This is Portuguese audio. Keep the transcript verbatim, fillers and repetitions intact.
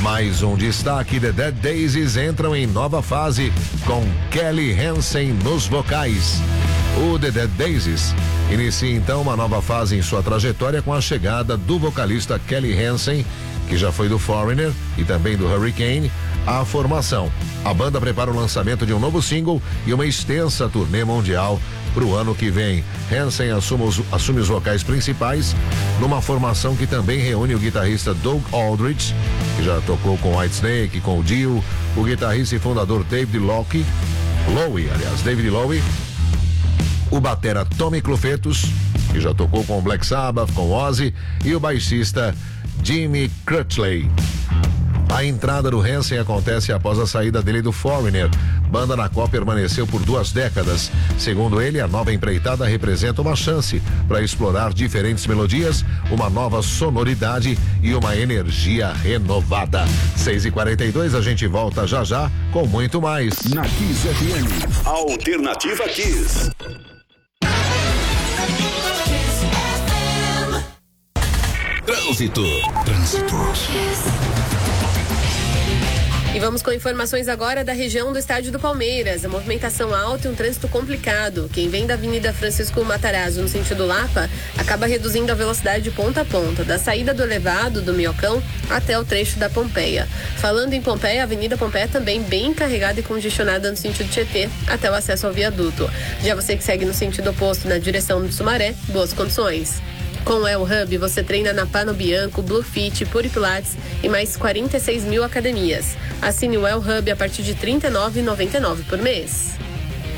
Mais um destaque: The Dead Daisies entram em nova fase com Kelly Hansen nos vocais. O The Dead Daisies inicia então uma nova fase em sua trajetória com a chegada do vocalista Kelly Hansen, que já foi do Foreigner e também do Hurricane, à formação. A banda prepara o lançamento de um novo single e uma extensa turnê mundial para o ano que vem. Hansen assume os, assume os vocais principais numa formação que também reúne o guitarrista Doug Aldrich, que já tocou com Whitesnake, com o Dio, o guitarrista e fundador David Lowe, Lowe, aliás, David Lowe, o batera Tommy Clufetos, que já tocou com o Black Sabbath, com Ozzy, e o baixista Jimmy Crutchley. A entrada do Hansen acontece após a saída dele do Foreigner, banda na qual permaneceu por duas décadas. Segundo ele, a nova empreitada representa uma chance para explorar diferentes melodias, uma nova sonoridade e uma energia renovada. seis e quarenta e dois, a gente volta já já com muito mais. Na Kiss F M. Alternativa Kiss. Trânsito. Trânsito. E vamos com informações agora da região do estádio do Palmeiras. A movimentação alta e um trânsito complicado. Quem vem da Avenida Francisco Matarazzo no sentido Lapa acaba reduzindo a velocidade de ponta a ponta, da saída do elevado do Minhocão até o trecho da Pompeia. Falando em Pompeia, a Avenida Pompeia também bem carregada e congestionada no sentido Tietê até o acesso ao viaduto. Já você que segue no sentido oposto na direção do Sumaré, boas condições. Com o El Hub, você treina na Pano Bianco, Blue Fit, Puripilates e mais quarenta e seis mil academias. Assine o El Hub a partir de trinta e nove reais e noventa e nove centavos por mês.